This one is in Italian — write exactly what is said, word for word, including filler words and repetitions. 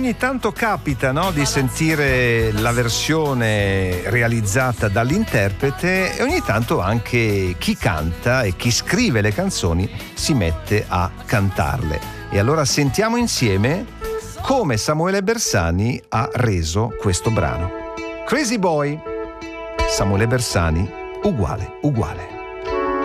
ogni tanto capita, no, di sentire la versione realizzata dall'interprete e ogni tanto anche chi canta e chi scrive le canzoni si mette a cantarle. E allora sentiamo insieme come Samuele Bersani ha reso questo brano. Crazy Boy, Samuele Bersani, uguale, uguale.